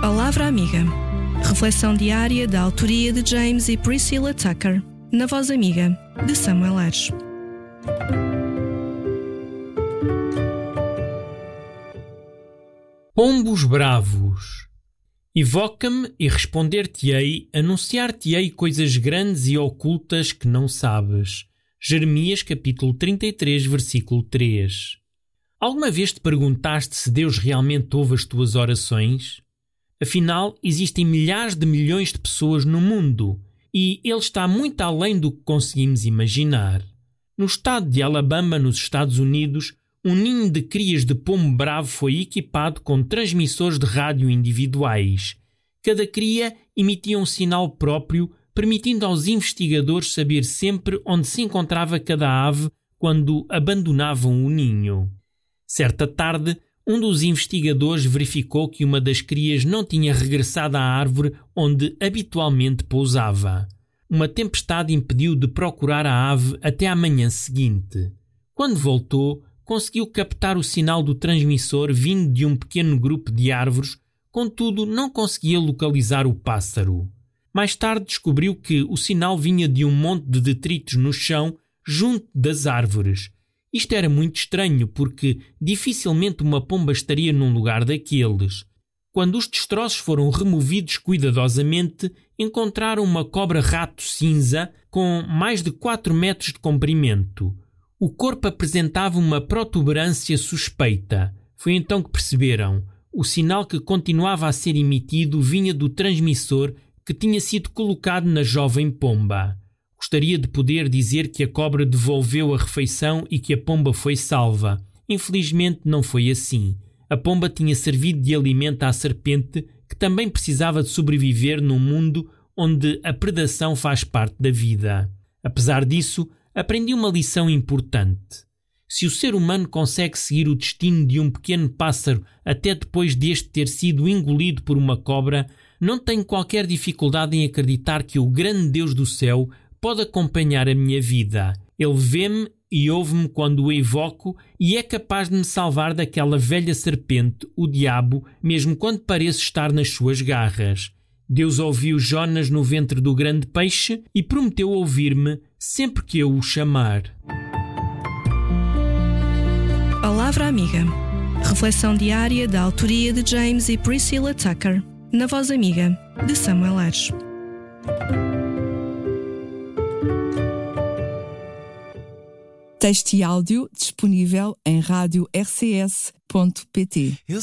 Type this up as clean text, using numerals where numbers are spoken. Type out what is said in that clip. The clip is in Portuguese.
Palavra Amiga. Reflexão diária da autoria de James e Priscilla Tucker, na voz amiga de Samuel Ares. Pombos bravos. Evoca-me e responder-te-ei, anunciar-te-ei coisas grandes e ocultas que não sabes. Jeremias capítulo 33, versículo 3. Alguma vez te perguntaste se Deus realmente ouve as tuas orações? Afinal, existem milhares de milhões de pessoas no mundo e Ele está muito além do que conseguimos imaginar. No estado de Alabama, nos Estados Unidos, um ninho de crias de pombo bravo foi equipado com transmissores de rádio individuais. Cada cria emitia um sinal próprio, permitindo aos investigadores saber sempre onde se encontrava cada ave quando abandonavam o ninho. Certa tarde, um dos investigadores verificou que uma das crias não tinha regressado à árvore onde habitualmente pousava. Uma tempestade impediu de procurar a ave até à manhã seguinte. Quando voltou, conseguiu captar o sinal do transmissor vindo de um pequeno grupo de árvores, contudo não conseguia localizar o pássaro. Mais tarde descobriu que o sinal vinha de um monte de detritos no chão junto das árvores. Isto era muito estranho porque dificilmente uma pomba estaria num lugar daqueles. Quando os destroços foram removidos cuidadosamente, encontraram uma cobra-rato cinza com mais de 4 metros de comprimento. O corpo apresentava uma protuberância suspeita. Foi então que perceberam. O sinal que continuava a ser emitido vinha do transmissor que tinha sido colocado na jovem pomba. Gostaria de poder dizer que a cobra devolveu a refeição e que a pomba foi salva. Infelizmente não foi assim. A pomba tinha servido de alimento à serpente, que também precisava de sobreviver num mundo onde a predação faz parte da vida. Apesar disso, aprendi uma lição importante. Se o ser humano consegue seguir o destino de um pequeno pássaro até depois deste ter sido engolido por uma cobra, não tenho qualquer dificuldade em acreditar que o grande Deus do céu pode acompanhar a minha vida. Ele vê-me e ouve-me quando o evoco e é capaz de me salvar daquela velha serpente, o diabo, mesmo quando pareço estar nas suas garras. Deus ouviu Jonas no ventre do grande peixe e prometeu ouvir-me sempre que eu o chamar. Palavra Amiga. Reflexão diária da autoria de James e Priscilla Tucker, na voz amiga de Samuel Ares. Texto e áudio disponível em radio-rcs.pt.